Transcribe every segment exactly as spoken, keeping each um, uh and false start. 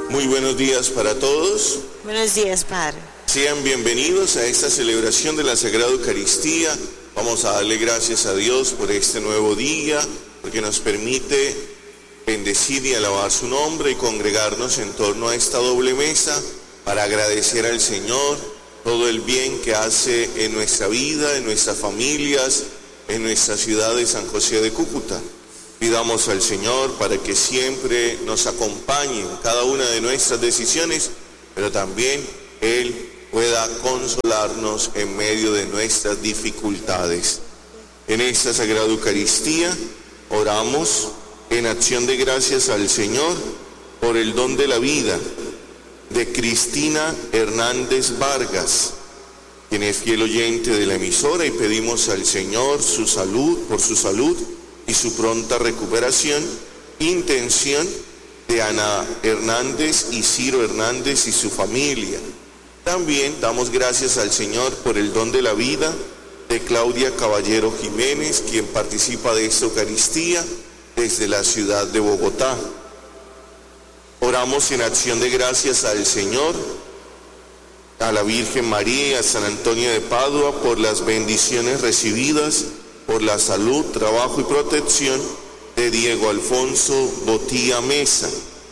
Muy buenos días para todos. Buenos días, Padre. Sean bienvenidos a esta celebración de la Sagrada Eucaristía. Vamos a darle gracias a Dios por este nuevo día, porque nos permite bendecir y alabar su nombre y congregarnos en torno a esta doble mesa para agradecer al Señor todo el bien que hace en nuestra vida, en nuestras familias, en nuestra ciudad de San José de Cúcuta. Pidamos al Señor para que siempre nos acompañe en cada una de nuestras decisiones, pero también Él pueda consolarnos en medio de nuestras dificultades. En esta Sagrada Eucaristía oramos en acción de gracias al Señor por el don de la vida de Cristina Hernández Vargas, quien es fiel oyente de la emisora, y pedimos al Señor su salud, por su salud y su pronta recuperación. Intención de Ana Hernández y Ciro Hernández y su familia. También damos gracias al Señor por el don de la vida de Claudia Caballero Jiménez, quien participa de esta Eucaristía desde la ciudad de Bogotá. Oramos en acción de gracias al Señor, a la Virgen María y a San Antonio de Padua por las bendiciones recibidas, por la salud, trabajo y protección de Diego Alfonso Botía Mesa,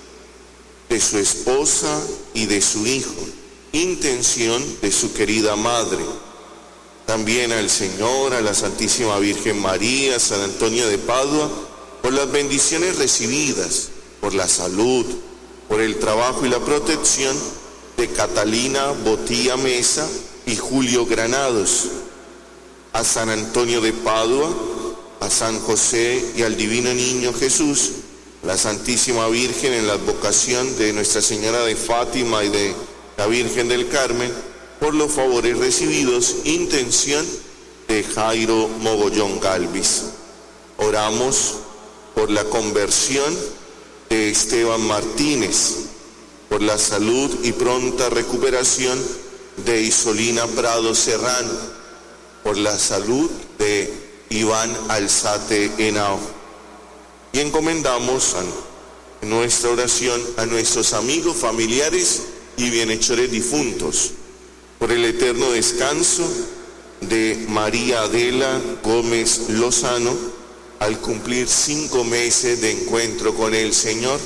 de su esposa y de su hijo. Intención de su querida madre. También al Señor, a la Santísima Virgen María, a San Antonio de Padua, por las bendiciones recibidas, por la salud, por el trabajo y la protección de Catalina Botía Mesa y Julio Granados, a San Antonio de Padua, a San José y al Divino Niño Jesús, la Santísima Virgen en la advocación de Nuestra Señora de Fátima y de la Virgen del Carmen, por los favores recibidos. Intención de Jairo Mogollón Galvis. Oramos por la conversión de Esteban Martínez, por la salud y pronta recuperación de Isolina Prado Serrano, por la salud de Iván Alzate Henao. Y encomendamos en nuestra oración a nuestros amigos, familiares y bienhechores difuntos, por el eterno descanso de María Adela Gómez Lozano al cumplir cinco meses de encuentro con el Señor,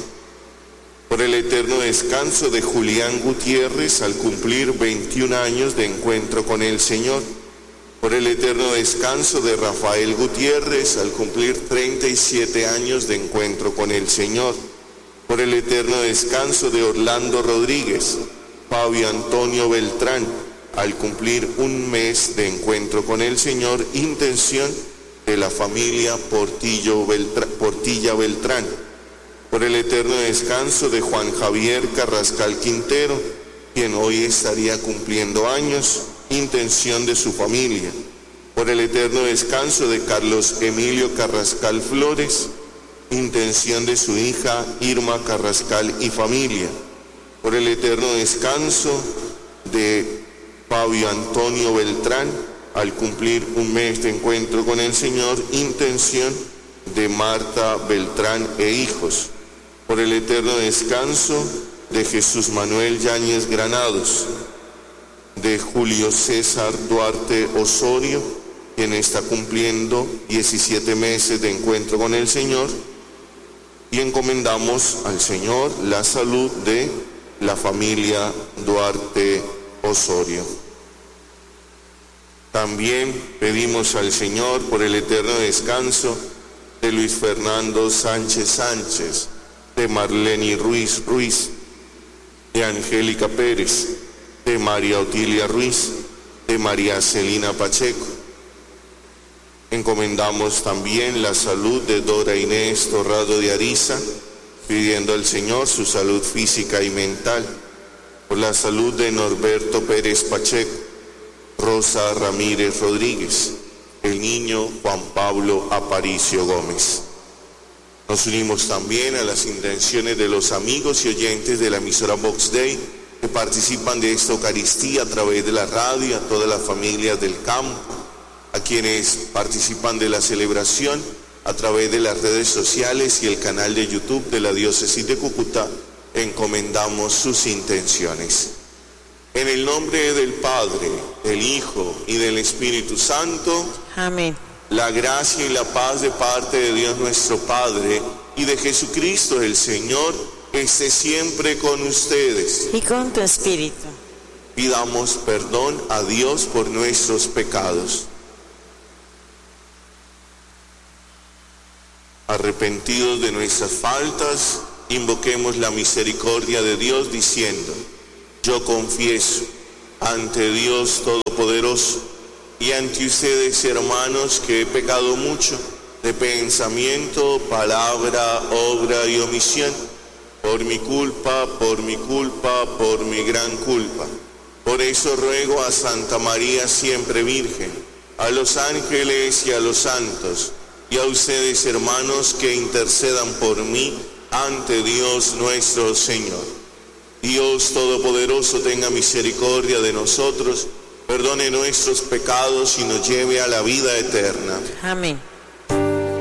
por el eterno descanso de Julián Gutiérrez al cumplir veintiún años de encuentro con el Señor, por el eterno descanso de Rafael Gutiérrez al cumplir treinta y siete años de encuentro con el Señor, por el eterno descanso de Orlando Rodríguez, Fabio Antonio Beltrán al cumplir un mes de encuentro con el Señor. Intención de la familia Portillo Beltrán, Portilla Beltrán, por el eterno descanso de Juan Javier Carrascal Quintero, quien hoy estaría cumpliendo años. Intención de su familia, por el eterno descanso de Carlos Emilio Carrascal Flores. Intención de su hija Irma Carrascal y familia, por el eterno descanso de Fabio Antonio Beltrán al cumplir un mes de encuentro con el Señor. Intención de Marta Beltrán e hijos, por el eterno descanso de Jesús Manuel Yáñez Granados, de Julio César Duarte Osorio, quien está cumpliendo diecisiete meses de encuentro con el Señor. Y encomendamos al Señor la salud de la familia Duarte Osorio. También pedimos al Señor por el eterno descanso de Luis Fernando Sánchez Sánchez, de Marlene Ruiz Ruiz, de Angélica Pérez, de María Otilia Ruiz, de María Celina Pacheco. Encomendamos también la salud de Dora Inés Torrado de Ariza, pidiendo al Señor su salud física y mental, por la salud de Norberto Pérez Pacheco, Rosa Ramírez Rodríguez, el niño Juan Pablo Aparicio Gómez. Nos unimos también a las intenciones de los amigos y oyentes de la emisora Vox Dei que participan de esta Eucaristía a través de la radio, a todas las familias del campo, a quienes participan de la celebración a través de las redes sociales y el canal de YouTube de la Diócesis de Cúcuta, encomendamos sus intenciones. En el nombre del Padre, del Hijo y del Espíritu Santo. Amén. La gracia y la paz de parte de Dios nuestro Padre y de Jesucristo el Señor esté siempre con ustedes. Y con tu espíritu. Pidamos perdón a Dios por nuestros pecados. Arrepentidos de nuestras faltas, invoquemos la misericordia de Dios diciendo: yo confieso ante Dios Todopoderoso y ante ustedes, hermanos, que he pecado mucho de pensamiento, palabra, obra y omisión, por mi culpa, por mi culpa, por mi gran culpa. Por eso ruego a Santa María siempre Virgen, a los ángeles y a los santos, y a ustedes, hermanos, que intercedan por mí ante Dios nuestro Señor. Dios Todopoderoso tenga misericordia de nosotros, perdone nuestros pecados y nos lleve a la vida eterna. Amén.